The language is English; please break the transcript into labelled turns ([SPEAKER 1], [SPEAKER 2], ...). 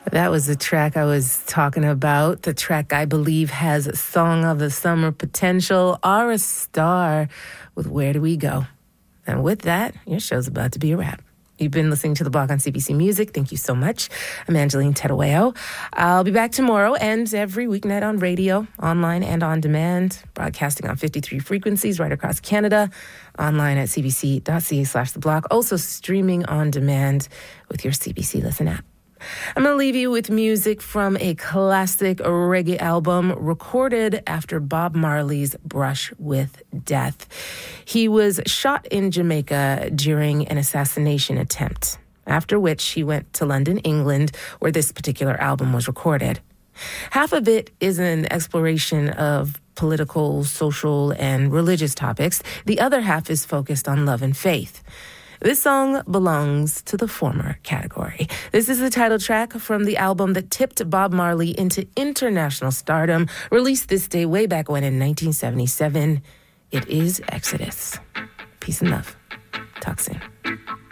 [SPEAKER 1] That was the track I was talking about. The track I believe has Song of the Summer potential. Ara Star with Where Do We Go? And with that, your show's about to be a wrap. You've been listening to The Block on CBC Music. Thank you so much. I'm Angeline Tedaweo. I'll be back tomorrow and every weeknight on radio, online and on demand, broadcasting on 53 frequencies right across Canada, online at cbc.ca/theblock, also streaming on demand with your CBC Listen app. I'm going to leave you with music from a classic reggae album recorded after Bob Marley's brush with death. He was shot in Jamaica during an assassination attempt, after which he went to London, England, where this particular album was recorded. Half of it is an exploration of political, social, and religious topics. The other half is focused on love and faith. This song belongs to the former category. This is the title track from the album that tipped Bob Marley into international stardom, released this day way back when in 1977. It is Exodus. Peace and love. Talk soon.